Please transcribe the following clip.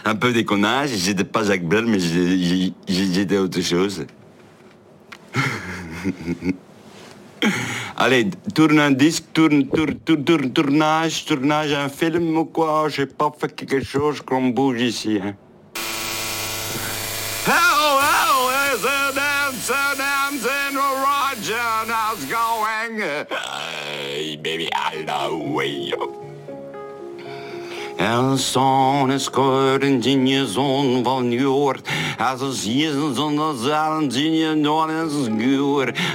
un peu déconnage. J'étais pas Jacques Brel, mais j'étais autre chose. Allez, tourne un disque, tournage, un film ou quoi? J'ai pas fait quelque chose qu'on bouge ici. Hein. Hello, is it dancing, Roger, how's going? Hey, baby, I know you. En zo'n is kort en dinje zon van joort. Als een zon, zon, zon, zon, zon, zon, zon, zon, zon,